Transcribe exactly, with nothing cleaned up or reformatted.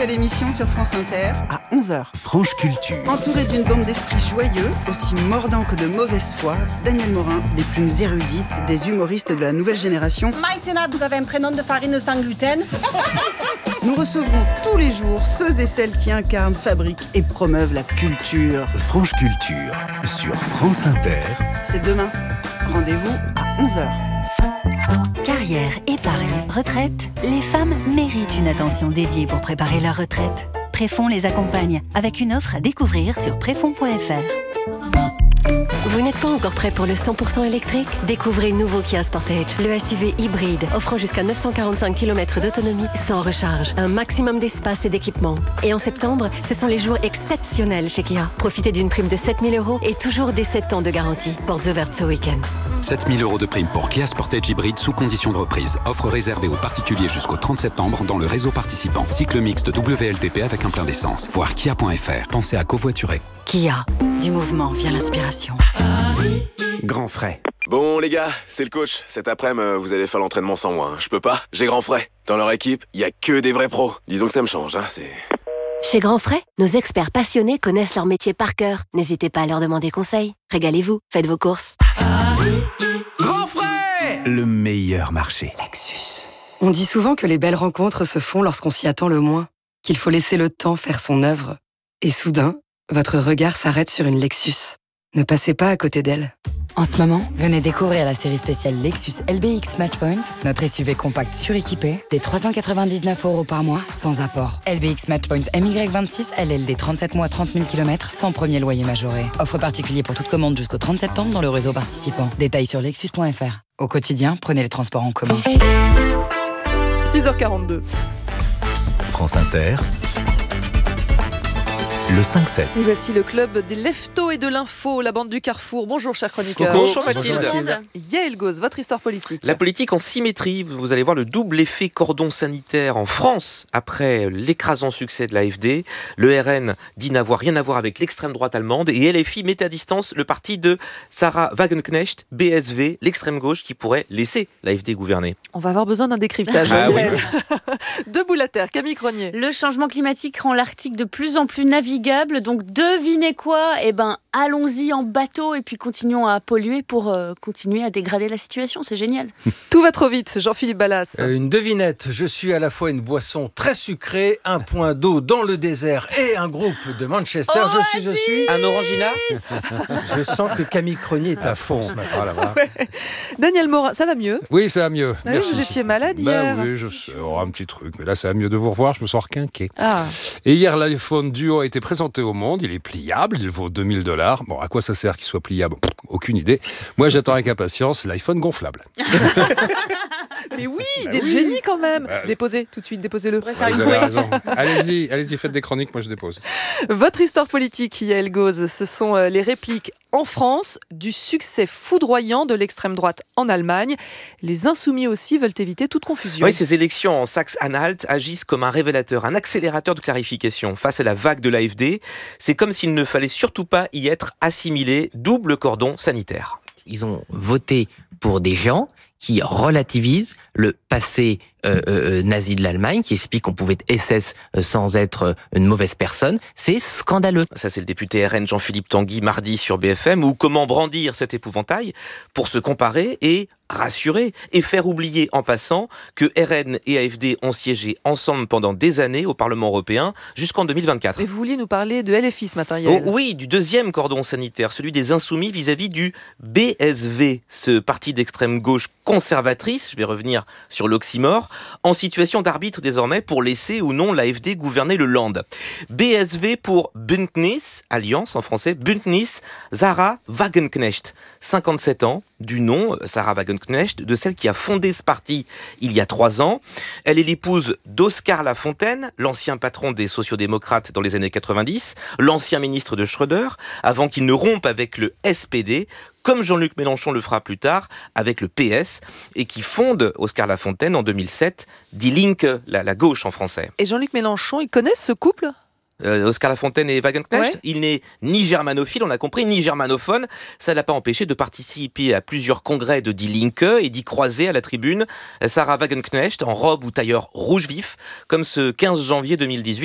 nouvelle émission sur France Inter à onze heures. Franche Culture. Entouré d'une bande d'esprits joyeux, aussi mordants que de mauvaise foi, Daniel Morin, des plus érudites, des humoristes de la nouvelle génération. Maïtena, vous avez un prénom de farine sans gluten. Nous recevrons tous les jours ceux et celles qui incarnent, fabriquent et promeuvent la culture. Franche Culture sur France Inter. C'est demain. Rendez-vous à onze heures. Carrière, épargne, retraite, les femmes méritent une attention dédiée pour préparer leur retraite. Préfond les accompagne avec une offre à découvrir sur préfond point f r. Vous n'êtes pas encore prêt pour le cent pour cent électrique ? Découvrez le nouveau Kia Sportage, le S U V hybride, offrant jusqu'à neuf cent quarante-cinq kilomètres d'autonomie sans recharge, un maximum d'espace et d'équipement. Et en septembre, ce sont les jours exceptionnels chez Kia. Profitez d'une prime de sept mille euros et toujours des sept ans de garantie. Portes ouvertes ce week-end. sept mille euros de prime pour Kia Sportage hybride sous condition de reprise. Offre réservée aux particuliers jusqu'au trente septembre dans le réseau participant. Cycle mixte W L T P avec un plein d'essence. Voir kia point f r. Pensez à covoiturer. Kia, du mouvement vient l'inspiration. Grand frais. Bon les gars, c'est le coach. Cet après-midi, vous allez faire l'entraînement sans moi. Hein. Je peux pas, j'ai grand frais. Dans leur équipe, il y a que des vrais pros. Disons que ça me change, hein, c'est... Chez Grand Frais, nos experts passionnés connaissent leur métier par cœur. N'hésitez pas à leur demander conseil. Régalez-vous, faites vos courses. Grand frais. Le meilleur marché. Lexus. On dit souvent que les belles rencontres se font lorsqu'on s'y attend le moins, qu'il faut laisser le temps faire son œuvre. Et soudain, votre regard s'arrête sur une Lexus. Ne passez pas à côté d'elle. En ce moment, venez découvrir la série spéciale Lexus L B X Matchpoint, notre S U V compact suréquipé, des trois cent quatre-vingt-dix-neuf euros par mois, sans apport. L B X Matchpoint M Y vingt-six, L L D trente-sept mois, trente mille kilomètres, sans premier loyer majoré. Offre particulier pour toute commande jusqu'au trente septembre dans le réseau participant. Détails sur lexus point f r. Au quotidien, prenez les transports en commun. six heures quarante-deux. France Inter. Le cinq sept. Et voici le club des leftos et de l'info, la bande du Carrefour. Bonjour, cher chroniqueur. Bonjour Mathilde. Bonjour Mathilde. Yael Gauz, votre histoire politique. La politique en symétrie. Vous allez voir le double effet cordon sanitaire en France après l'écrasant succès de l'A F D. Le R N dit n'avoir rien à voir avec l'extrême droite allemande et L F I met à distance le parti de Sarah Wagenknecht, B S V, l'extrême gauche qui pourrait laisser l'A F D gouverner. On va avoir besoin d'un décryptage. Ah, oui. Debout la terre, Camille Cronier. Le changement climatique rend l'Arctique de plus en plus navigable. Donc devinez quoi ? Eh ben, allons-y en bateau et puis continuons à polluer pour euh, continuer à dégrader la situation. C'est génial. Tout va trop vite, Jean-Philippe Ballas. Euh, une devinette. Je suis à la fois une boisson très sucrée, un point d'eau dans le désert et un groupe de Manchester. Oh, je suis, je suis... Un Orangina. Je sens que Camille Cronier est à fond ce matin là-bas. Ouais. Daniel Morin, ça va mieux ? Oui, ça va mieux. Bah Merci. Oui, vous étiez malade hier. Ben oui, je sais, oh, un petit truc. Mais là, ça va mieux de vous revoir. Je me sens requinqué. Ah. Et hier, l'iPhone Duo a été présenté au monde. Il est pliable. Il vaut deux mille dollars. Bon, à quoi ça sert qu'il soit pliable ? Pff, aucune idée. Moi, j'attends avec impatience l'iPhone gonflable. Mais oui, bah des oui. génies quand même. Bah, Déposez, tout de suite, déposez-le. Ouais, vous avez raison. Allez-y, allez-y, faites des chroniques. Moi, je dépose. Votre histoire politique, Yael Gauz, ce sont les répliques en France du succès foudroyant de l'extrême droite en Allemagne. Les insoumis aussi veulent éviter toute confusion. Oui, ces élections en Saxe-Anhalt agissent comme un révélateur, un accélérateur de clarification. Face à la vague de l'A F D, c'est comme s'il ne fallait surtout pas y être assimilé. Double cordon sanitaire. Ils ont voté pour des gens qui relativisent le passé euh, euh, nazi de l'Allemagne, qui explique qu'on pouvait être S S sans être une mauvaise personne. C'est scandaleux. Ça, c'est le député R N Jean-Philippe Tanguy mardi sur B F M, ou comment brandir cet épouvantail pour se comparer et rassurer et faire oublier en passant que R N et A F D ont siégé ensemble pendant des années au Parlement européen jusqu'en deux mille vingt-quatre. Et vous vouliez nous parler de L F I ce matin, Yael. Oh, oui, du deuxième cordon sanitaire, celui des insoumis vis-à-vis du B S V, ce parti d'extrême gauche conservatrice, je vais revenir sur l'oxymore, en situation d'arbitre désormais pour laisser ou non l'A F D gouverner le Land. B S V pour Bündnis, alliance en français, Bündnis Sarah Wagenknecht, cinquante-sept ans, du nom Sarah Wagenknecht, de celle qui a fondé ce parti il y a trois ans. Elle est l'épouse d'Oscar Lafontaine, l'ancien patron des sociodémocrates dans les années quatre-vingt-dix, l'ancien ministre de Schröder, avant qu'il ne rompe avec le S P D, comme Jean-Luc Mélenchon le fera plus tard avec le P S, et qui fonde, Oscar Lafontaine, en deux mille sept, Die Linke, la, la gauche en français. Et Jean-Luc Mélenchon, il connaît ce couple ? Euh, Oscar Lafontaine et Wagenknecht, ouais. Il n'est ni germanophile, on a compris, ni germanophone. Ça ne l'a pas empêché de participer à plusieurs congrès de Die Linke et d'y croiser à la tribune Sarah Wagenknecht en robe ou tailleur rouge vif, comme ce quinze janvier deux mille dix-huit.